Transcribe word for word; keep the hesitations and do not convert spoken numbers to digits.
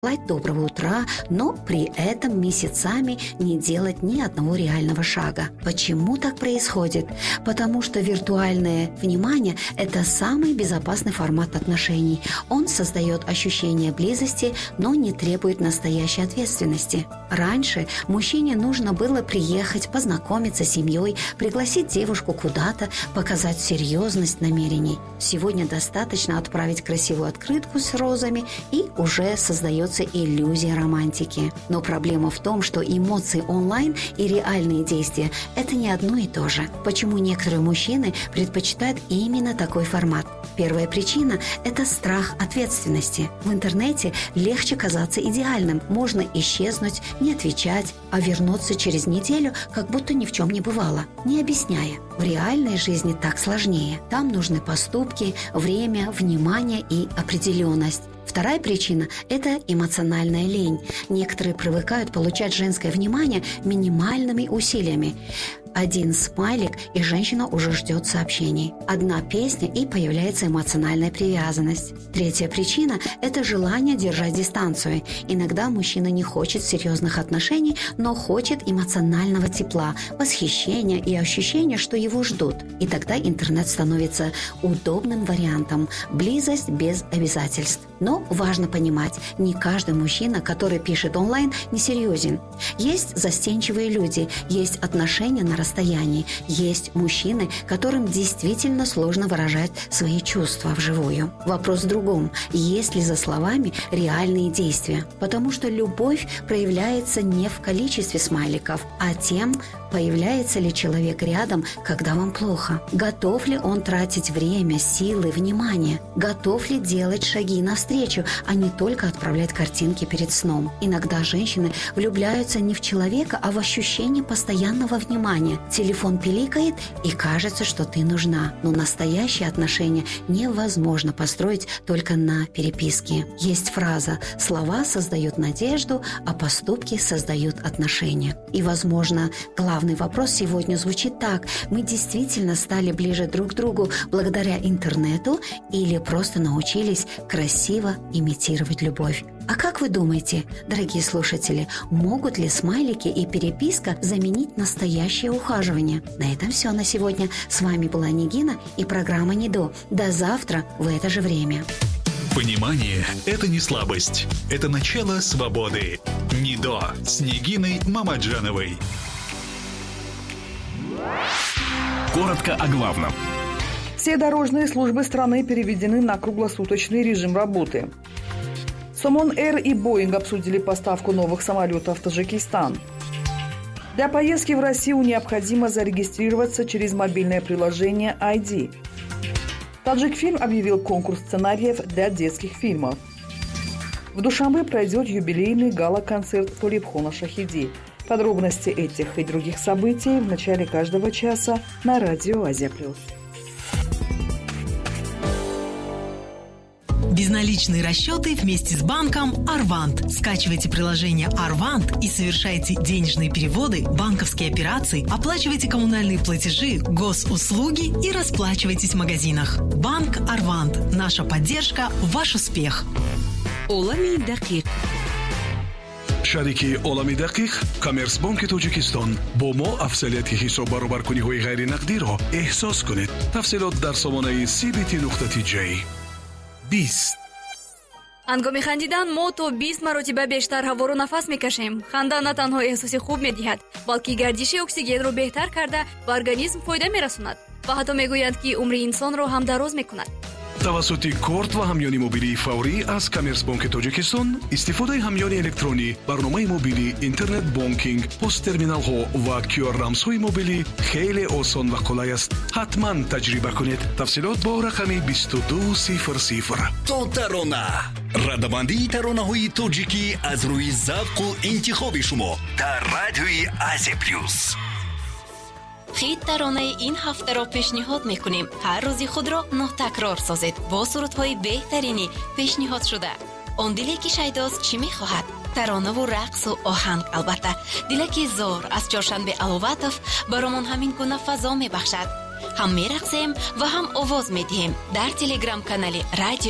доброго утра, но при этом месяцами не делать ни одного реального шага. Почему так происходит? Потому что виртуальное внимание – это самый безопасный формат отношений. Он создает ощущение близости, но не требует настоящей ответственности. Раньше мужчине нужно было приехать, познакомиться с семьей, пригласить девушку куда-то, показать серьезность намерений. Сегодня достаточно отправить красивую открытку с розами, и уже создается иллюзия романтики. Но проблема в том, что эмоции онлайн и реальные действия – это не одно и то же. Почему некоторые мужчины предпочитают именно такой формат? Первая причина – это страх ответственности. В интернете легче казаться идеальным. Можно исчезнуть, не отвечать, а вернуться через неделю, как будто ни в чем не бывало, не объясняя. В реальной жизни так сложнее. Там нужны поступки, время, внимание и определенность. Вторая причина – это эмоциональная лень. Некоторые привыкают получать женское внимание минимальными усилиями. Один смайлик, и женщина уже ждет сообщений. Одна песня, и появляется эмоциональная привязанность. Третья причина – это желание держать дистанцию. Иногда мужчина не хочет серьезных отношений, но хочет эмоционального тепла, восхищения и ощущения, что его ждут. И тогда интернет становится удобным вариантом. Близость без обязательств. Но важно понимать, не каждый мужчина, который пишет онлайн, несерьезен. Есть застенчивые люди, есть отношения на расстоянии, есть мужчины, которым действительно сложно выражать свои чувства вживую. Вопрос в другом, есть ли за словами реальные действия? Потому что любовь проявляется не в количестве смайликов, а тем, появляется ли человек рядом, когда вам плохо. Готов ли он тратить время, силы, внимание? Готов ли делать шаги навстречу, а не только отправлять картинки перед сном? Иногда женщины влюбляются не в человека, а в ощущение постоянного внимания. Телефон пиликает, и кажется, что ты нужна. Но настоящие отношения невозможно построить только на переписке. Есть фраза «слова создают надежду, а поступки создают отношения». И, возможно, главный вопрос сегодня звучит так: мы действительно стали ближе друг к другу благодаря интернету или просто научились красиво имитировать любовь? А как вы думаете, дорогие слушатели, могут ли смайлики и переписка заменить настоящее ухаживание? На этом все на сегодня. С вами была Нигина и программа «Нидо». До завтра в это же время. Понимание – это не слабость. Это начало свободы. Нидо с Нигиной Мамаджановой. Коротко о главном. Все дорожные службы страны переведены на круглосуточный режим работы. Сомон Эйр и Боинг обсудили поставку новых самолетов в Таджикистан. Для поездки в Россию необходимо зарегистрироваться через мобильное приложение ай ди. Таджикфильм объявил конкурс сценариев для детских фильмов. В Душанбе пройдет юбилейный гала-концерт Толипхона Шахиди. Подробности этих и других событий в начале каждого часа на радио Азия Плюс. Безналичные расчеты вместе с банком Арвант. Скачивайте приложение Арвант и совершайте денежные переводы, банковские операции, оплачивайте коммунальные платежи, госуслуги и расплачивайтесь в магазинах. Банк Арвант. Наша поддержка – ваш успех. Олами дақиқ. шарики олами дақиқ коммерсбанки тоҷикистон бо мо афзалияти ҳисоб баробаркуниҳои ғайринақдиро эҳсос кунед. тафсилот дар сомонаи си би ти нуқта ти ҷей. بیست ҳангоми хандидан мо то бист маротиба бештар ҳаворо нафас мекашем. ханда на танҳо эҳсоси хуб медиҳад, балки гардиши оксигенро беҳтар карда ба организм фоида мерасонад ва ҳатто мегӯянд ки умри инсонро ҳам дароз мекунад. тавассути корт ва ҳамёни мобилии фаврӣ аз коммерсбанки тоҷикистон истифодаи ҳамёни электронӣ, барномаи мобилӣ, интернет бонкинг, посттерминалҳо ва кю ар рамзҳои мобилӣ хеле осон ва қулай аст. ҳатман таҷриба кунед. тафсилот бо рақами бисту ду сифр сифр. то тарона радабандии таронаҳои тоҷикӣ аз рӯи завқу интихоби шумо дар радиои Азия Плюс. хит таронаи ин ҳафтаро пешниҳод мекунем. ҳар рӯзи худро нотакрор созед бо сурудҳои беҳтарини пешниҳод шуда. он диле ки шайдоз чӣ мехоҳад? таронаву рақсу оҳанг албатта. диляки зор аз чоршанбе аловатов баромон ҳамин гуна фазо мебахшад. ҳам мерақсем ва ҳам овоз медиҳем дар телеграм канали радио